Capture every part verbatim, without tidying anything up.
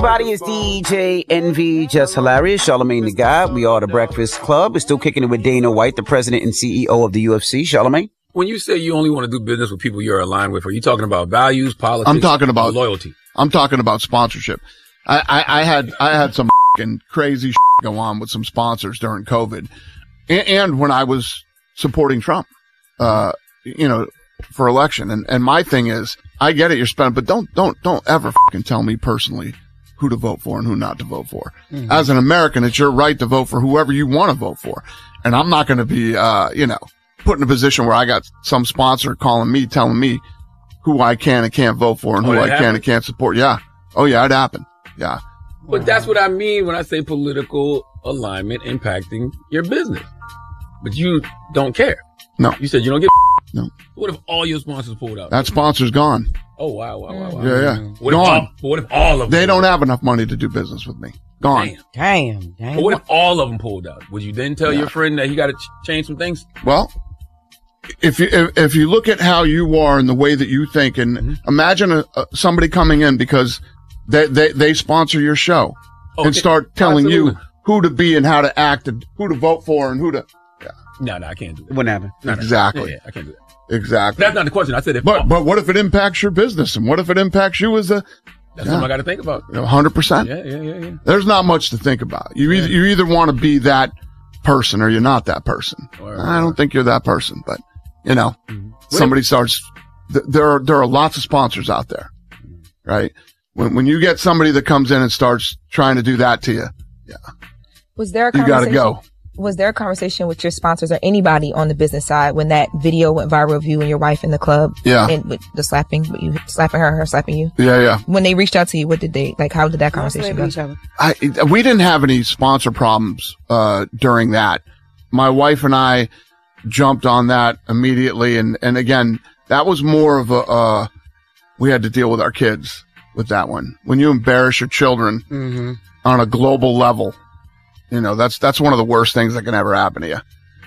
Everybody, is D J Envy, Just Hilarious, Charlamagne the God. We are the Breakfast Club. We're still kicking it with Dana White, the president and C E O of the U F C. Charlamagne? When you say you only want to do business with people you're aligned with, are you talking about values, politics? I'm talking about loyalty. I'm talking about sponsorship. I, I, I had I had some crazy go on with some sponsors during COVID, and, and when I was supporting Trump, uh, you know, for election. And and my thing is, I get it, you're spending, but don't don't don't ever fucking tell me personally who to vote for and who not to vote for. Mm-hmm. As an American, it's your right to vote for whoever you want to vote for. And I'm not going to be, uh, you know, put in a position where I got some sponsor calling me, telling me who I can and can't vote for and oh, who I happened? can and can't support. Yeah. Oh, yeah, it happened. Yeah. But that's what I mean when I say political alignment impacting your business. But you don't care. No. You said you don't get no. What if all your sponsors pulled out? That sponsor's gone. Oh, wow, wow, wow, wow. Yeah, yeah. What gone. If all, what if all of them? They don't have enough money to do business with me. Gone. Damn. Damn. Damn. But what if all of them pulled out? Would you then tell yeah. your friend that he got to ch- change some things? Well, if you if, if you look at how you are and the way that you think, and mm-hmm. imagine a, a, somebody coming in because they, they, they sponsor your show oh, and start telling Absolutely. you who to be and how to act and who to vote for and who to. Yeah. No, no, I can't do that. Wouldn't happen. No, no, exactly. No. Yeah, yeah, I can't do that. Exactly. That's not the question. I said if. But, but what if it impacts your business? And what if it impacts you as a. That's yeah, something I got to think about. one hundred percent. Yeah, yeah, yeah, yeah. There's not much to think about. You, yeah. either, you either want to be that person or you're not that person. Or, I don't think you're that person, but, you know, mm-hmm. somebody if, starts. Th- there are there are lots of sponsors out there, right? When when you get somebody that comes in and starts trying to do that to you, yeah. Was there a you conversation? You got to go. Was there a conversation with your sponsors or anybody on the business side when that video went viral of you and your wife in the club? Yeah. And with the slapping, you slapping her, her slapping you? Yeah, yeah. When they reached out to you, what did they, like, how did that conversation go? I, we didn't have any sponsor problems, uh, during that. My wife and I jumped on that immediately. And, and again, that was more of a, uh, we had to deal with our kids with that one. When you embarrass your children mm-hmm. on a global level, you know, that's, that's one of the worst things that can ever happen to you.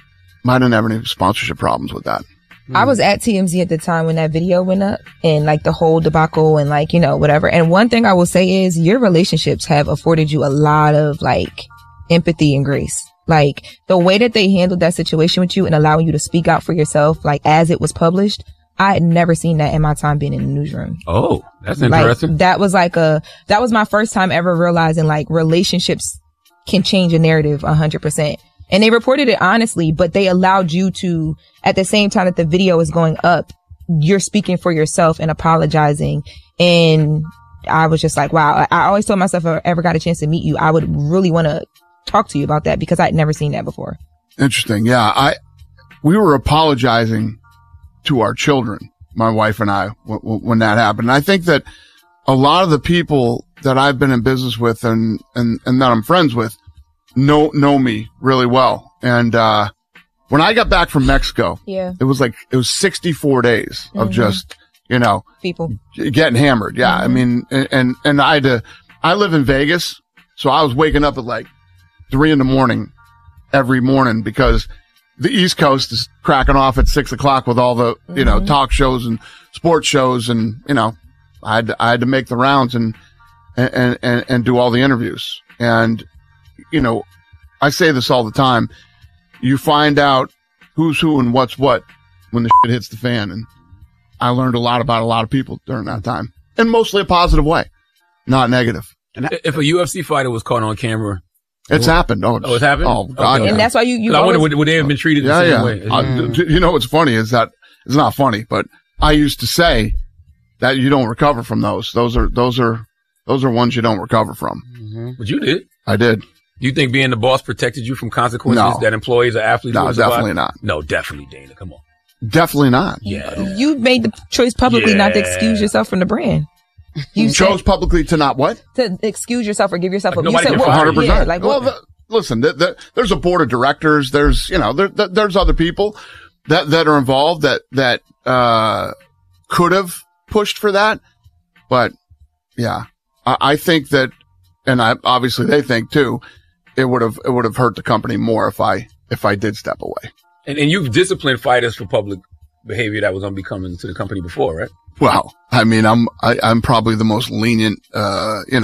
I didn't have any sponsorship problems with that. I was at T M Z at the time when that video went up and like the whole debacle and like, you know, whatever. And one thing I will say is your relationships have afforded you a lot of like empathy and grace. Like the way that they handled that situation with you and allowing you to speak out for yourself, like as it was published, I had never seen that in my time being in the newsroom. Oh, that's interesting. Like, that was like a, that was my first time ever realizing like relationships can change a narrative a hundred percent. And they reported it honestly, but they allowed you to, at the same time that the video is going up, you're speaking for yourself and apologizing. And I was just like, wow, I always told myself if I ever got a chance to meet you, I would really want to talk to you about that because I'd never seen that before. Interesting. Yeah. I, we were apologizing to our children, my wife and I, w- w- when that happened. And I think that a lot of the people that I've been in business with and, and, and that I'm friends with know, know me really well. And, uh, when I got back from Mexico, yeah, it was like, it was sixty-four days of mm-hmm. just, you know, people getting hammered. Yeah. Mm-hmm. I mean, and, and, and I had to, I live in Vegas. So I was waking up at like three in the morning every morning because the East Coast is cracking off at six o'clock with all the, mm-hmm. you know, talk shows and sports shows. And, you know, I had to, I had to make the rounds and, and, and, and do all the interviews. And, you know, I say this all the time. You find out who's who and what's what when the shit hits the fan. And I learned a lot about a lot of people during that time, and mostly a positive way, not negative. And if a U F C fighter was caught on camera, it's happened. Oh, it's, oh, it's happened. Oh, God. Okay. And that's why you, you I wonder, would, would they have been treated the yeah, same yeah. way? Uh, mm. You know what's funny is that it's not funny, but I used to say that you don't recover from those. Those are, those are, those are ones you don't recover from. Mm-hmm. But you did. I did. Do you think being the boss protected you from consequences no. that employees or athletes? No, definitely not. No, definitely, Dana. Come on. Definitely not. Yeah. You made the choice publicly yeah. not to excuse yourself from the brand. You chose said, publicly to not what? To excuse yourself or give yourself like a, you said, one hundred percent. Yeah, like, well, the, listen, the, the, there's a board of directors. There's, you know, there, the, there's other people that, that are involved that, that, uh, could have pushed for that. But yeah, I, I think that, and I, obviously they think too, it would have, it would have hurt the company more if I, if I did step away. And, and you've disciplined fighters for public behavior that was unbecoming to the company before, right? Well, I mean, I'm, I, I'm probably the most lenient, uh, you know,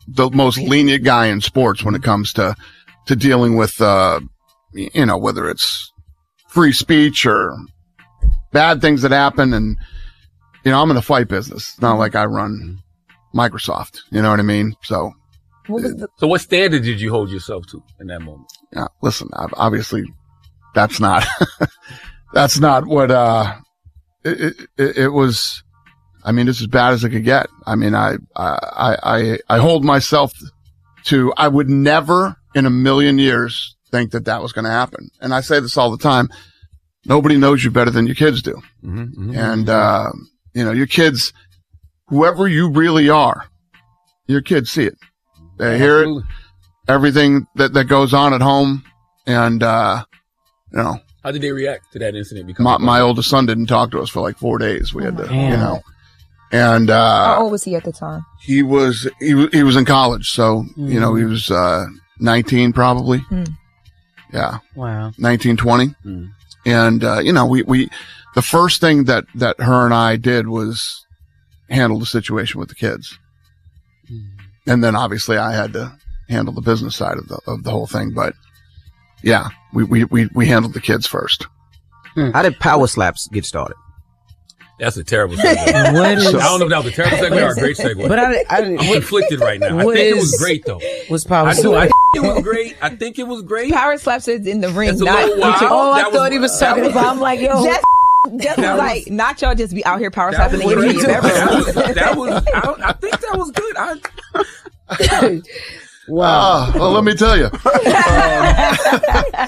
the most lenient guy in sports when it comes to, to dealing with, uh, you know, whether it's free speech or bad things that happen. And, you know, I'm in the fight business. It's not like I run Microsoft. You know what I mean? So, What was the- So what standard did you hold yourself to in that moment? yeah, listen, ob- obviously that's not, that's not what, uh, it, it, it was, I mean, it's as bad as it could get. I mean, I, I, I, I hold myself to, I would never in a million years think that that was going to happen. And I say this all the time. Nobody knows you better than your kids do. Mm-hmm, mm-hmm. And, uh, you know, your kids, whoever you really are, your kids see it. They hear it, Absolutely. everything that, that goes on at home. And, uh, you know, How did they react to that incident? Because my, my oldest son didn't talk to us for like four days. We had to, Damn. you know, and, How uh, old was he at the time? he was, he was, he was in college. So, you know, he was, uh, nineteen probably. Mm. Yeah. Wow. nineteen, twenty. Mm. And, uh, you know, we, we, the first thing that, that her and I did was handle the situation with the kids. And then obviously I had to handle the business side of the, of the whole thing. But yeah, we, we, we, we handled the kids first. How did Power Slaps get started? That's a terrible segue. What is, I don't know if that was a terrible segue or a great segue. but I, I, I'm conflicted right now. I What think it is- was great though. was power. I do. I think it was great. I think it was great. Power slaps is in the ring, It's a not little wild. Oh, I That thought was- he was that talking was- about. I'm like, yo, Just, just That like, was- not y'all just be out here power That slapping was, the great. N B A that was, ever. that was I, don't, I think that was good. I, wow. Ah, well, let me tell you. Um,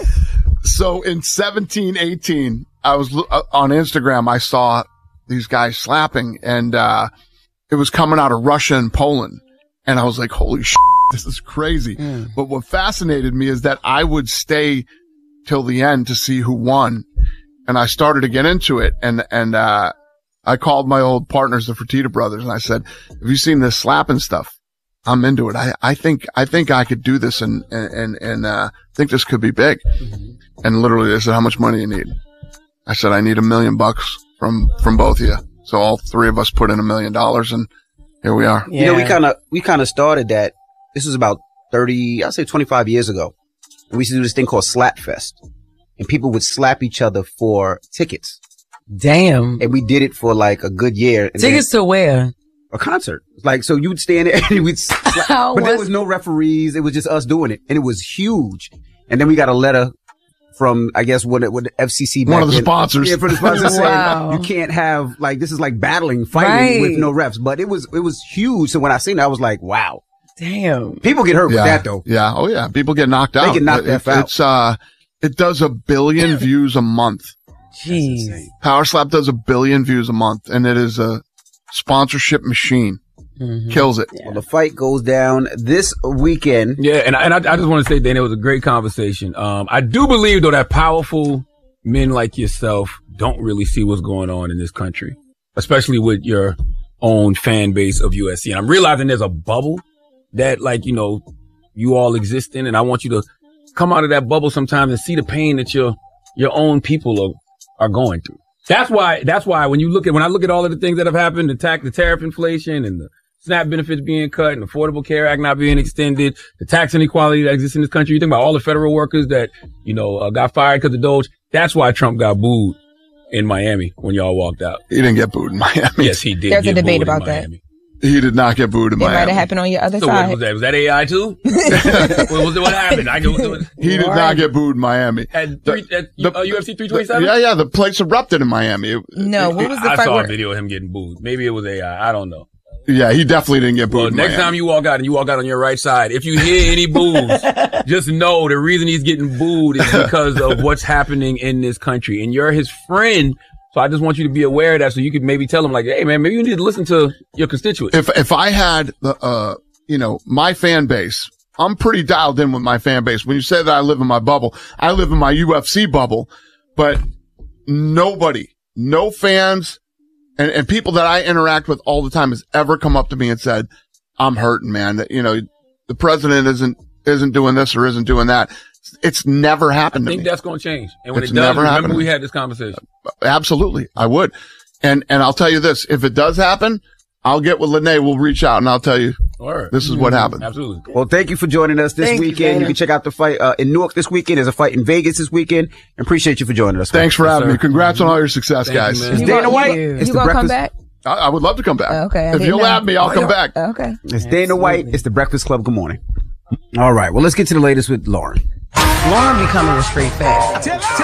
so in seventeen, eighteen, I was lo- uh, on Instagram. I saw these guys slapping, and uh it was coming out of Russia and Poland, and I was like, "Holy shit, this is crazy!" Mm. But what fascinated me is that I would stay till the end to see who won, and I started to get into it, and and uh I called my old partners, the Fertitta brothers, and I said, "Have you seen this slapping stuff? I'm into it. I, I think, I think I could do this and, and, and, uh, think this could be big." And literally they said, "How much money you need?" I said, "I need a million bucks from, from both of you." So all three of us put in a million dollars, and here we are. Yeah. You know, we kind of we kind of started that. This was about thirty, I'd say twenty-five years ago. And we used to do this thing called Slap Fest, and people would slap each other for tickets. Damn. And we did it for like a good year. And Tickets to where? then a concert. Like, so you would stand there and we'd slap, How but there was- was no referees. It was just us doing it, and it was huge. And then we got a letter from, I guess, what, what the F C C, One back of the then- sponsors. Yeah, for the sponsors Wow. saying you can't have, like, this is like battling, fighting Right. with no refs. But it was, it was huge. So when I seen it, I was like, wow. Damn. People get hurt Yeah. with that though. Yeah. Oh yeah. People get knocked out. get knocked It- F out. It's, uh, it does a billion views a month. Jeez. Power Slap does a billion views a month, and it is a sponsorship machine. Mhm. Kills it. Well, the fight goes down this weekend. yeah, and I, and I, I just want to say, Dan, it was a great conversation. Um, I do believe though that powerful men like yourself don't really see what's going on in this country, especially with your own fan base of U S C. And I'm realizing there's a bubble that, like, you know, you all exist in, and I want you to come out of that bubble sometimes and see the pain that your your own people are are going through. That's why. That's why when you look at when I look at all of the things that have happened, the tax, the tariff inflation, and the SNAP benefits being cut, and the Affordable Care Act not being extended, the tax inequality that exists in this country. You think about all the federal workers that, you know, uh, got fired because of Doge. That's why Trump got booed in Miami when y'all walked out. He didn't get booed in Miami. Yes, he did. There's a get debate booed in about that. Miami. He did not get booed in It might Miami. have happened on your other So what side. was that? Was that A I too? what, was it, what happened? I go, He did not get booed in Miami. at, three, at The- uh, U F C three The- twenty-seven? yeah, yeah, the place erupted in Miami. It- No, what was the I fight saw where- a video of him getting booed. Maybe it was A I. I don't know. yeah, he definitely didn't get booed Well, in next Miami. time you walk out and you walk out on your right side, if you hear any boos, just know the reason he's getting booed is because of what's happening in this country. And you're his friend. So I just want you to be aware of that so you could maybe tell him like, hey man, maybe you need to listen to your constituents. if if I had the uh you know my fan base, I'm pretty dialed in with my fan base. When you say that I live in my bubble, I live in my U F C bubble, but nobody, no fans, and and people that I interact with all the time has ever come up to me and said, "I'm hurting, man. That you know the president isn't isn't doing this or isn't doing that." It's never I happened to think me. that's going to change. And when It's it does, never remember happened. we had this conversation. Absolutely, I would. And and I'll tell you this: if it does happen, I'll get with Lene. We'll reach out and I'll tell you. Word. This is what happened. Absolutely. Well, thank you for joining us this Thank you, weekend. You, Dana. can check out the fight uh, in Newark this weekend. There's a fight in Vegas this weekend. And appreciate you for joining us. Thanks for Yes, having sir. me. Congrats on all your success, Thank you, guys. man. It's You Dana gonna- White. You, It's you the gonna come breakfast. back? I, I would love to come back. Okay, I If didn't you'll know. have me, I'll Oh, come yeah. back. Okay. It's Dana White. It's the Breakfast Club. Good morning. All right. Well, let's get to the latest with Lauren. Lauren becoming a straight fact.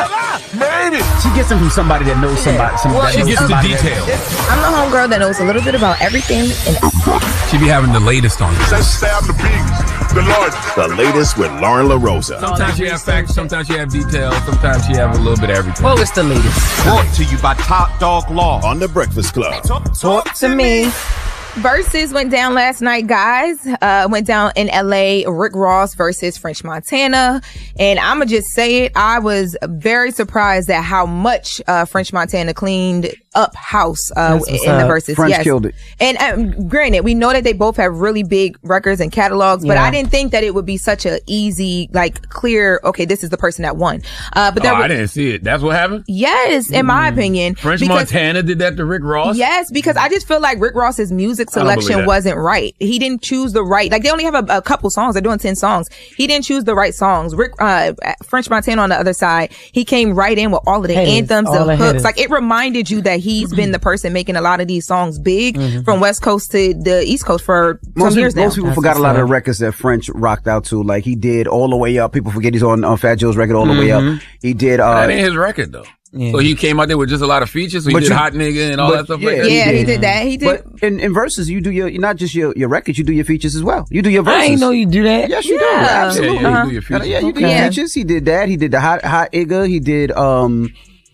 She gets them from somebody that knows somebody. somebody She that knows gets the somebody that- details. I'm the homegirl that knows a little bit about everything. And She be having the latest on this. Let's stab the biggest, the largest. The latest with Lauren LaRosa. Sometimes she have facts, sometimes she have details, sometimes she have a little bit of everything. Well, it's the latest. Brought to you by Top Dog Law on The Breakfast Club. Talk to me. Versus went down last night, guys. Uh, went down in L A. Rick Ross versus French Montana. And I'm going to just say it. I was very surprised at how much uh, French Montana cleaned up house uh, That's what's in the up. verses. French Yes. killed it. And um, granted, we know that they both have really big records and catalogs, but Yeah. I didn't think that it would be such a easy, like, clear, okay, this is the person that won. Uh, but Oh, there I were, didn't see it. That's what happened? yes, in my opinion. French because- Montana did that to Rick Ross? Yes, because I just feel like Rick Ross's music I don't believe selection that. wasn't right. He didn't choose the right, like they only have a, a couple songs. They're doing ten songs. He didn't choose the right songs. Rick, uh, French Montana on the other side, he came right in with all of the Hitters, anthems, all the the hooks. hitters. Like it reminded you that he's been the person making a lot of these songs big from West Coast to the East Coast for Most some years people, now. most people That's forgot a what's lot of up. the records that French rocked out to. Like he did All the Way Up. People forget he's on, on Fat Joe's record All the Way Up. He did, uh, That ain't his record, though. Yeah. So he came out there with just a lot of features. So he But did you- Hot Nigga and all but that stuff yeah, like that. Yeah, he he did. did that. He did. but in, in verses, you do your, not just your, your records, you do your features as well. You do your verses. I ain't know you do that. Yes, you do. Yeah. Absolutely. Yeah, yeah, Uh-huh. you do your features. Yeah, you do your Okay. features. He did that. He did the hot, hot Igga. He did, um,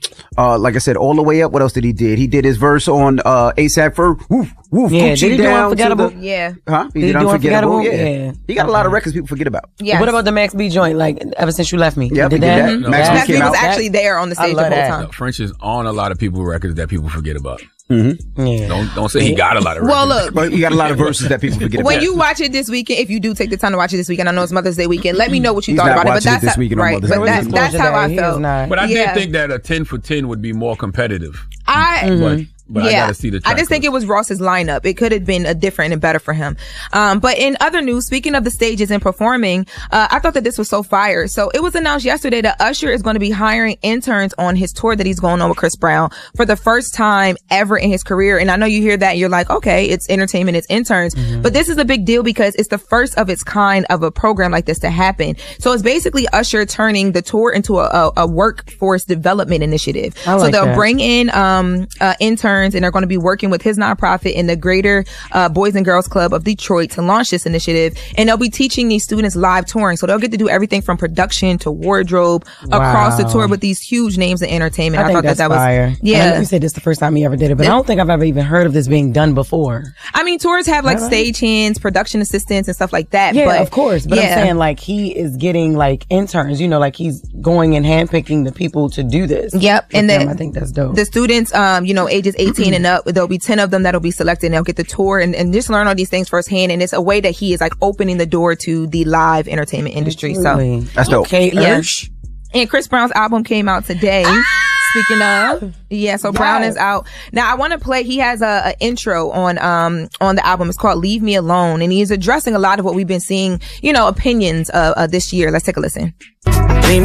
uh, like I said, All the Way Up. What else did he did? He did his verse on, uh, ASAP for Woof, Woof, Yeah, Gucci did he do down to Unforgettable? the, Yeah. huh? He Did he do Unforgettable? Yeah. Yeah. He got a lot of records people forget about. Yes. What about the Max B joint? Like, ever since you left me? Yep, you he did did that? that. No, Max B Max B came was out. actually there on the I stage the love whole that. time. No, French is on a lot of people's records that people forget about. Yeah. Don't don't say he got a lot of records. Well, look, But you got a lot of verses that people forget when about. you watch it this weekend, if you do take the time to watch it this weekend, I know it's Mother's Day weekend. Let me know what you He's thought not about it. But watching it that's this how, weekend on right. Mother's But Day. that, Full that's how I He is felt. not. But I Yeah. did think that a ten for ten would be more competitive. I But but I yeah, gotta see the I track just think list. it was Ross's lineup. It could have been a different and better for him. Um, but in other news, speaking of the stages and performing, uh, I thought that this was so fire. So it was announced yesterday that Usher is going to be hiring interns on his tour that he's going on with Chris Brown for the first time ever in his career. And I know you hear that, you're like, okay, it's entertainment, it's interns. Mm-hmm. But this is a big deal because it's the first of its kind of a program like this to happen. So it's basically Usher turning the tour into a, a, a workforce development initiative. I so like they'll that. bring in um, uh, interns, and they're going to be working with his nonprofit in the Greater uh, Boys and Girls Club of Detroit to launch this initiative. And they'll be teaching these students live touring. So they'll get to do everything from production to wardrobe across the Wow. tour with these huge names in entertainment. I, I, think thought that's that that fire. was, And I know yeah. you said this the first time he ever did it, but I don't think I've ever even heard of this being done before. I mean, tours have like Right. stagehands, production assistants, and stuff like that. Yeah, but, of course. But yeah. I'm saying like he is getting like interns, you know, like he's going and handpicking the people to do this. Yep, with and them. the- I think that's dope. The students, um, you know, ages eighteen and up, there'll be ten of them that'll be selected and they'll get the tour and, and just learn all these things firsthand. And it's a way that he is like opening the door to the live entertainment industry. So, Absolutely. That's dope. Okay, Yeah. Ursh. and Chris Brown's album came out today. Speaking of, yeah, so Brown Yes. is out. Now I want to play, he has a, a intro on, um, on the album. It's called Leave Me Alone. And he's addressing a lot of what we've been seeing, you know, opinions, uh, uh this year. Let's take a listen.